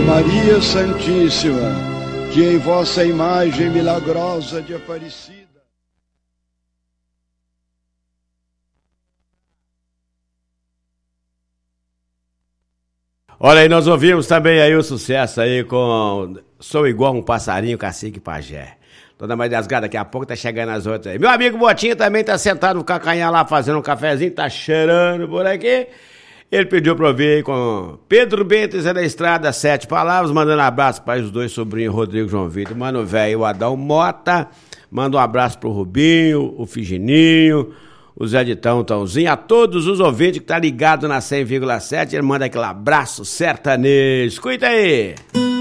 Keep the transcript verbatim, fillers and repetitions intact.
Maria Santíssima, que em vossa imagem milagrosa de Aparecida. Olha aí, nós ouvimos também aí o sucesso aí com Sou Igual um Passarinho, Cacique Pajé. Dona Maria das Gatas, daqui a pouco tá chegando as outras aí. Meu amigo Botinha também tá sentado no cacanhar lá fazendo um cafezinho, tá cheirando por aqui. Ele pediu pra eu vir aí com Pedro Bento, Zé da Estrada, Sete Palavras, mandando abraço para os dois sobrinhos, Rodrigo e João Vitor. Mano, velho, o Adão Mota, manda um abraço pro Rubinho, o Figininho, o Zé de Tão, Tãozinho, a todos os ouvintes que tá ligado na cem vírgula sete, ele manda aquele abraço sertanejo. Escuta aí!